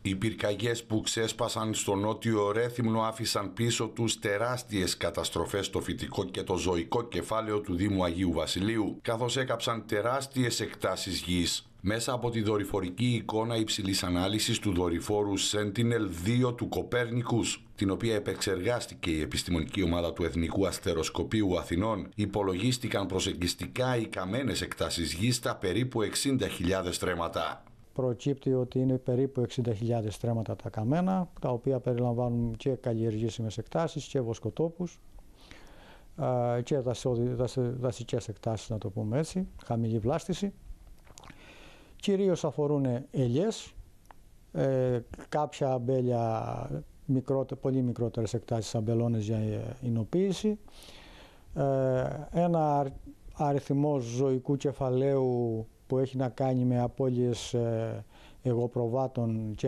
Οι πυρκαγιές που ξέσπασαν στο νότιο Ρέθυμνο άφησαν πίσω τους τεράστιες καταστροφές στο φυτικό και το ζωικό κεφάλαιο του Δήμου Αγίου Βασιλείου, καθώς έκαψαν τεράστιες εκτάσεις γης. Μέσα από τη δορυφορική εικόνα υψηλής ανάλυσης του δορυφόρου Sentinel-2 του Κοπέρνικους, την οποία επεξεργάστηκε η επιστημονική ομάδα του Εθνικού Αστεροσκοπείου Αθηνών, υπολογίστηκαν προσεγγιστικά οι καμένες εκτάσεις γης στα περίπου 60.000 στρέμματα. Προκύπτει ότι είναι περίπου 60.000 στρέμματα τα καμένα, τα οποία περιλαμβάνουν και καλλιεργήσιμες εκτάσεις και βοσκοτόπους και δασικές εκτάσεις, να το πούμε έτσι, χαμηλή βλάστηση. Κυρίως αφορούν ελιές, κάποια αμπέλια, πολύ μικρότερες εκτάσεις αμπελώνες για εινοποίηση, ένα αριθμό ζωικού κεφαλαίου που έχει να κάνει με απώλειες εγωπροβάτων και